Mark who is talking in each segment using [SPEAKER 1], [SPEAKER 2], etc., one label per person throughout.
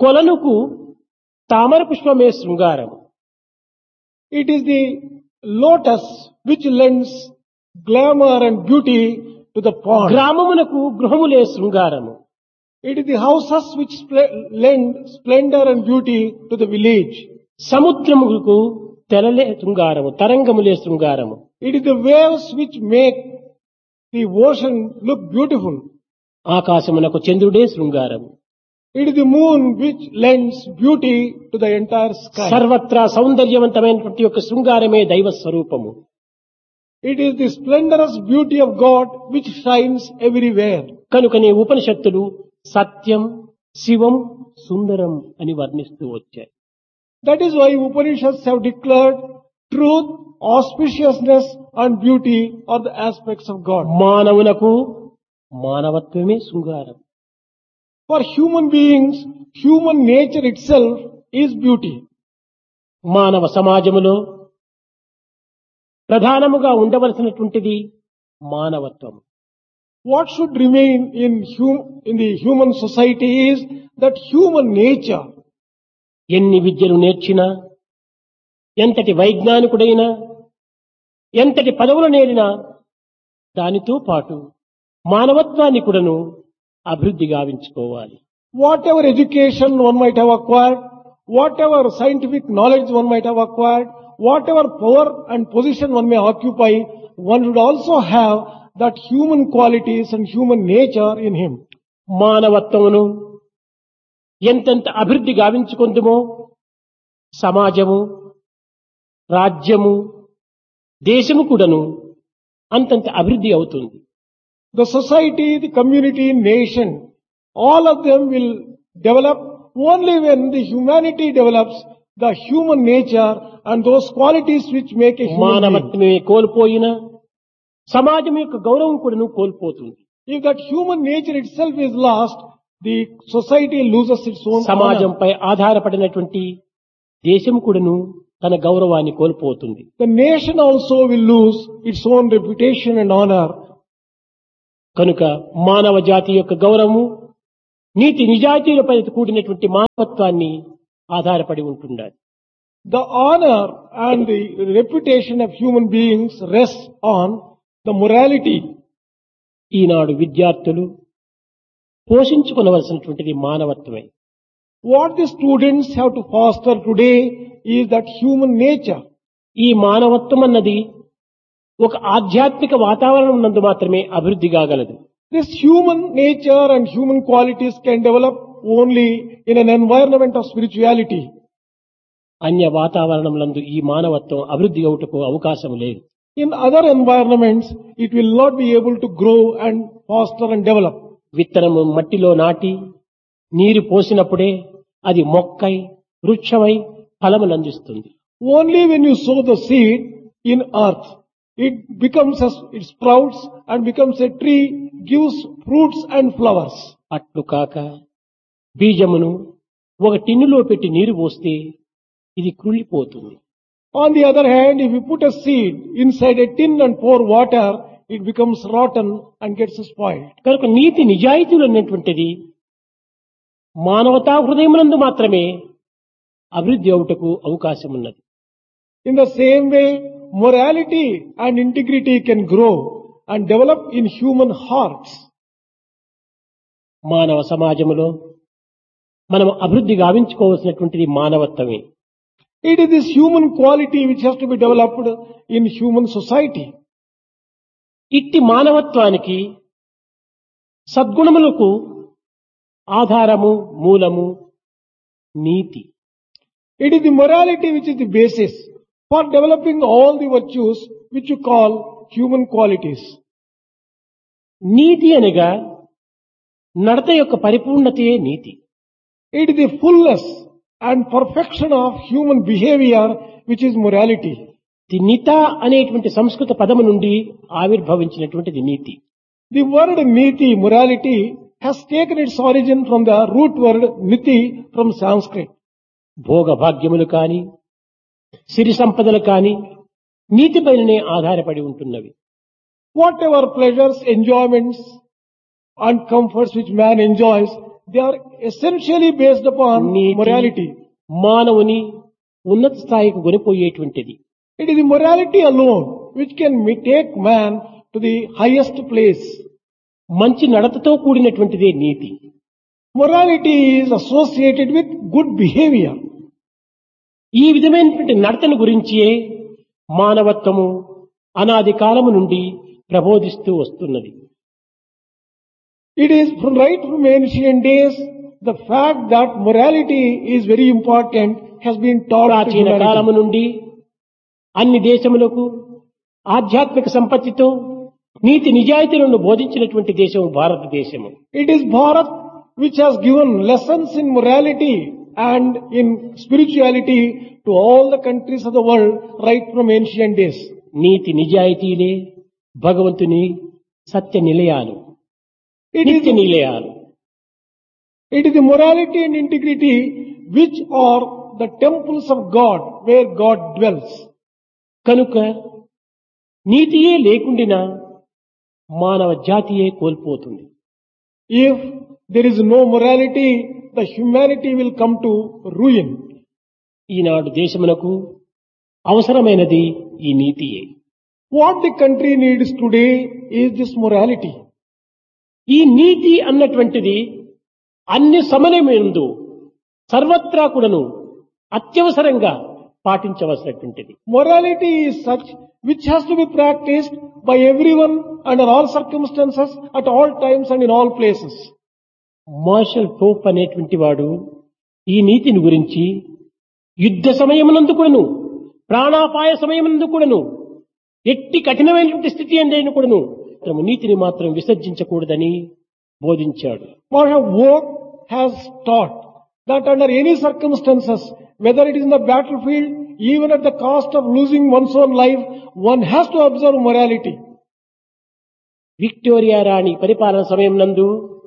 [SPEAKER 1] కొలనుకు తామర పుష్పమే శృంగారము.
[SPEAKER 2] It is the lotus which lends glamour and beauty to the pond.
[SPEAKER 1] గ్రామమునకు గృహములే శృంగారము.
[SPEAKER 2] It is the houses which lend splendor and beauty to the village.
[SPEAKER 1] సముద్రముకు తెరలే శృంగారము, తరంగములే శృంగారము.
[SPEAKER 2] It is the waves which make the ocean look beautiful.
[SPEAKER 1] ఆకాశమునకు చంద్రుడే శృంగారము.
[SPEAKER 2] It is the moon which lends beauty to the entire sky.
[SPEAKER 1] సర్వత్రా సౌందర్యవంతమైనటువంటి యొక్క శృంగారమే దైవ స్వరూపము.
[SPEAKER 2] It is the splendorous beauty of God which shines everywhere.
[SPEAKER 1] కనుకనే ఉపనిషత్తులు సత్యం, శివం, సుందరం అని వర్ణిస్తూ వచ్చాయి.
[SPEAKER 2] That is why Upanishads have declared truth, auspiciousness and beauty are the aspects of God.
[SPEAKER 1] మానవునకు మానవత్వమే శృంగారం.
[SPEAKER 2] For human beings, human nature itself is beauty.
[SPEAKER 1] మానవ సమాజములో ప్రధానముగా ఉండవలసినటువంటిది మానవత్వం.
[SPEAKER 2] What should remain in the human society is that human nature.
[SPEAKER 1] ఎన్ని విద్యలు నేర్చినా, ఎంతటి వైజ్ఞానికుడైనా, ఎంతటి పదవులు నేరినా దానితో పాటు మానవత్వాన్ని కూడాను అభివృద్ధి గావించుకోవాలి.
[SPEAKER 2] Whatever education one might have acquired, whatever scientific knowledge one might have acquired, whatever power and position one may occupy, one should also have that human qualities and human nature in him.
[SPEAKER 1] మానవత్వమును ఎంతెంత అభివృద్ధి గావించుకుందుమో సమాజము, రాజ్యము, దేశము కూడాను అంతంత అభివృద్ధి అవుతుంది.
[SPEAKER 2] The society, the community, nation, all of them will develop only when the humanity develops the human nature and those qualities which make a human being.
[SPEAKER 1] మానవత్వమే కోల్పోయినా సమాజం యొక్క గౌరవం కూడాను కోల్పోతుంది.
[SPEAKER 2] If that human nature itself is lost, the society loses its own honor.
[SPEAKER 1] సమాజంపై ఆధారపడినటువంటి దేశం కూడాను తన గౌరవాన్ని కోల్పోతుంది.
[SPEAKER 2] The nation also will lose its own reputation and honor.
[SPEAKER 1] కనుక మానవ జాతి యొక్క గౌరవము నీతి నిజాయితీలపై కూడినటువంటి మానవత్వాన్ని ఆధారపడి ఉంటున్నది.
[SPEAKER 2] The honor and the reputation of human beings rests on the morality.
[SPEAKER 1] ఈనాడు విద్యార్థులు పోషించుకొనవలసినటువంటిది మానవత్వమే.
[SPEAKER 2] What the students have to foster today is that human nature.
[SPEAKER 1] ఈ మానవత్వం అన్నది ఒక ఆధ్యాత్మిక వాతావరణం నందు మాత్రమే అభివృద్ధి కాగలదు.
[SPEAKER 2] This human nature and human qualities can develop only in an environment of spirituality.
[SPEAKER 1] అన్య వాతావరణం నందు ఈ మానవత్వం అభివృద్ధి అవుటకు అవకాశం లేదు.
[SPEAKER 2] In other environments, it will not be able to grow and foster and develop.
[SPEAKER 1] విత్తనము మట్టిలో నాటి నీరు పోసినప్పుడే అది మొక్కై, వృక్షమై ఫలములందిస్తుంది.
[SPEAKER 2] Only when you sow the seed in earth, it sprouts and becomes a tree, gives fruits and flowers.
[SPEAKER 1] అట్లు కాక బీజమును ఒక టిన్నులో పెట్టి నీరు పోస్తే ఇది కుళ్ళిపోతుంది.
[SPEAKER 2] On the other hand, if you put a seed inside a tin and pour water, it becomes rotten and gets spoiled.
[SPEAKER 1] కనుక నీతి నిజాయితీలు అనేటువంటిది మానవతా హృదయమునందు మాత్రమే అభివృద్ధి అవుటకు అవకాశం ఉన్నది.
[SPEAKER 2] In the same way, morality and integrity can grow and develop in human hearts.
[SPEAKER 1] మానవ సమాజములో మనం అభివృద్ధి గావించుకోవాల్సినటువంటిది మానవత్వమే.
[SPEAKER 2] It is this human quality which has to be developed in human society.
[SPEAKER 1] ఇట్టి మానవత్వానికి సద్గుణములకు ఆధారము, మూలము నీతి.
[SPEAKER 2] It is the morality which is the basis for developing all the virtues which you call human qualities.
[SPEAKER 1] నీతి అనగా నడత యొక్క పరిపూర్ణతయే నీతి.
[SPEAKER 2] It is the fullness and perfection of human behavior which is morality.
[SPEAKER 1] The నిత అనేటువంటి సంస్కృత పదము నుండి ఆవిర్భవించినటువంటిది నీతి.
[SPEAKER 2] The word niti, morality, has taken its origin from the root word niti from Sanskrit.
[SPEAKER 1] భోగ భాగ్యములు కాని, సిరి సంపదలు కాని నీతిపైననే ఆధారపడి ఉంటున్నవి.
[SPEAKER 2] Whatever pleasures, enjoyments and comforts which man enjoys, they are essentially based upon
[SPEAKER 1] NITI
[SPEAKER 2] morality.
[SPEAKER 1] మానవుని ఉన్నత స్థాయికి కొనిపోయేటువంటిది.
[SPEAKER 2] It is the morality alone which can take man to the highest place.
[SPEAKER 1] మంచి నడతతో కూడినటువంటిదే నీతి.
[SPEAKER 2] Morality is associated with good behavior.
[SPEAKER 1] ఈ విధమైనటువంటి నడతను గురించే మానవత్వము అనాది కాలము నుండి ప్రబోధిస్తూ వస్తున్నది.
[SPEAKER 2] It is right from ancient days, the fact that morality is very important has been taught to
[SPEAKER 1] ప్రాచీన
[SPEAKER 2] humanity.
[SPEAKER 1] కాలము నుండి అన్ని దేశములకు ఆధ్యాత్మిక సంపత్తితో నీతి నిజాయితీలను బోధించినటువంటి దేశం భారతదేశము.
[SPEAKER 2] It is Bharat which has given lessons in morality and in spirituality to all the countries of the world right from ancient days.
[SPEAKER 1] నీతి నిజాయితీలే భగవంతుని సత్య నిలయాలు,
[SPEAKER 2] It is,
[SPEAKER 1] నిత్య నిలయాలు.
[SPEAKER 2] it is the morality and integrity which are the temples of God where God dwells.
[SPEAKER 1] కనుక నీతియే లేకుండినా మానవ జాతియే కోల్పోతుంది.
[SPEAKER 2] If there is no morality, the humanity will come to ruin.
[SPEAKER 1] ఈనాడు దేశమునకు అవసరమైనది ఈ నీతియే.
[SPEAKER 2] What the country needs today is this morality.
[SPEAKER 1] ఈ నీతి అన్నటువంటిది అన్ని సమయములందు సర్వత్రా కూడాను అత్యవసరంగా పాటించవలసినటువంటిది.
[SPEAKER 2] Morality is such which has to be practiced by everyone under all circumstances, at all times and in all places.
[SPEAKER 1] Martial Pope అనేటువంటి వాడు ఈ నీతిని గురించి యుద్ధ సమయమునందు కూడాను ప్రాణాపాయ సమయమునందు కూడాను ఎట్టి కఠినమైనటువంటి స్థితి అందైన కూడాను నీతిని మాత్రం విసర్జించకూడదని బోధించాడు.
[SPEAKER 2] Marshal Vogt has taught that under any circumstances, whether it is in the battlefield, even at the cost of losing one's own life, one has to observe morality.
[SPEAKER 1] Victoria రాణి పరిపాలన సమయం నందు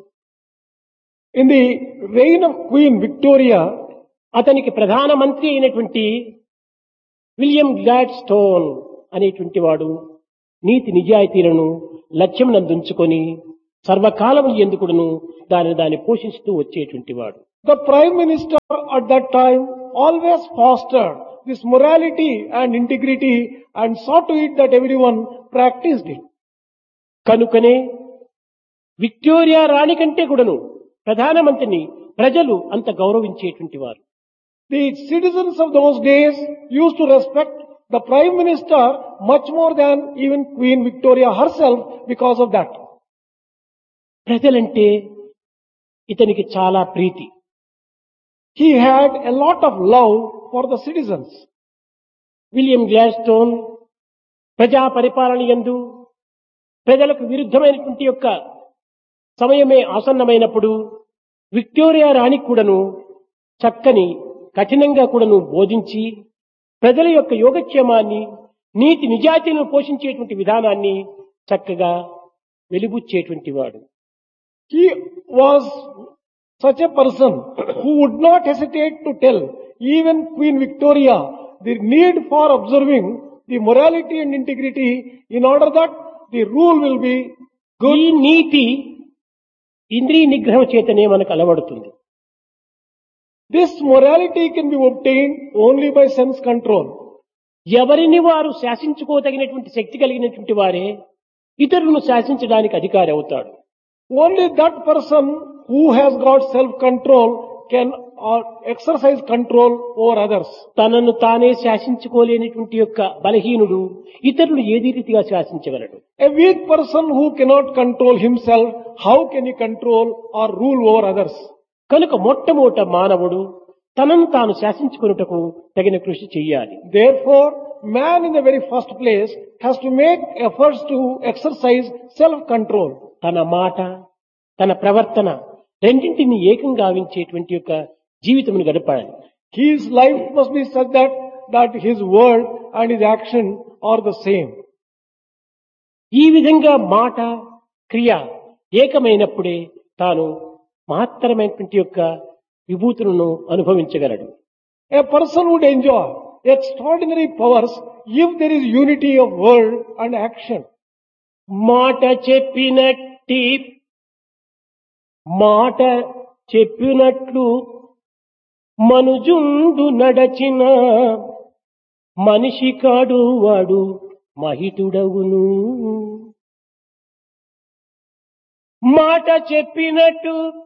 [SPEAKER 2] In the reign of Queen Victoria,
[SPEAKER 1] అతనికి ప్రధానమంత్రి అయినటువంటి William glad stone అనేటువంటి వాడు నీతి నిజాయితీలను లక్ష్యం నందుంచుకొని సర్వకాలం ఎందుకును దాన్ని పోషిస్తూ వచ్చేటువంటి వాడు.
[SPEAKER 2] the Prime Minister at that time always fostered this morality and integrity and saw to it that everyone practiced it.
[SPEAKER 1] కనుకనే విక్టోరియా రాణి కంటే కూడాను ప్రధానమంత్రిని ప్రజలు అంత గౌరవించేటువంటి వారు.
[SPEAKER 2] The citizens of those days used to respect the Prime Minister much more than even Queen Victoria herself because of that.
[SPEAKER 1] ప్రజలంటే ఇతనికి చాలా ప్రీతి.
[SPEAKER 2] He had a lot of love for the citizens.
[SPEAKER 1] William Gladstone ప్రజా పరిపాలన యందు ప్రజలకు విరుద్ధమైనటువంటి యొక్క సమయమే ఆసన్నమైనప్పుడు Victoria రాణి కూడాను చక్కని కఠినంగా కూడాను బోధించి ప్రజల యొక్క యోగక్షేమాన్ని నీతి నిజాయితీలను పోషించేటువంటి విధానాన్ని చక్కగా వెలిబుచ్చేటువంటి వాడు.
[SPEAKER 2] He was such a person who would not hesitate to tell even Queen Victoria the need for observing the morality and integrity in order that the rule will be good.
[SPEAKER 1] ఈ నీతి ఇంద్రియ నిగ్రహం చేతనే మనకు అలవడుతుంది.
[SPEAKER 2] This morality can be obtained only by sense control.
[SPEAKER 1] ఎవరిని వారు శాసించుకోదగినటువంటి శక్తి కలిగినటువంటి వారే ఇతరులను శాసించడానికి అధికారి అవుతాడు.
[SPEAKER 2] Only that person who has got self-control can exercise control over others.
[SPEAKER 1] తనను తానే శాసించుకోలేనిటువంటి యొక్క బలహీనుడు ఇతరులు ఏది రీతిగా శాసించగలడు?
[SPEAKER 2] A weak person who cannot control himself, how can he control or rule over others?
[SPEAKER 1] కనుక మొట్టమొదట మానవుడు తనను తాను శాసించుకొనుటకు తగిన కృషి చెయ్యాలి.
[SPEAKER 2] Therefore, man in the very first place has to make efforts to exercise self-control.
[SPEAKER 1] తన మాట తన ప్రవర్తన రెండింటిని ఏకంగా గావించేటువంటి యొక్క జీవితమును గడపాలి.
[SPEAKER 2] His life must be such that his word and his action are the same.
[SPEAKER 1] ఈ విధంగా మాట క్రియ ఏకమైనప్పుడే తాను మహత్తరమైనటువంటి యొక్క విభూతులను అనుభవించగలడు.
[SPEAKER 2] A person would enjoy extraordinary powers if there is unity of word and action.
[SPEAKER 1] మాట చెప్పినట్టి మాట చెప్పినట్లు మనుజుండు నడచిన మనిషి కాడు వాడు మహితుడవును. మాట చెప్పినట్టు